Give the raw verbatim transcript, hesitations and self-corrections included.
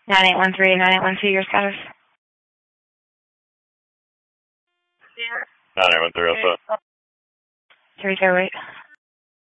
nine eight one three, nine eight one two, your status? Yeah. nine eight one three, what's up? three zero eight.